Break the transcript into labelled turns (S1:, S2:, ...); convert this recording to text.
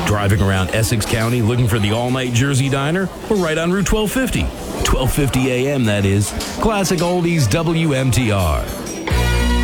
S1: Driving around Essex County looking for the all-night Jersey Diner? We're right on Route 1250. 1250 AM, that is. Classic Oldies WMTR.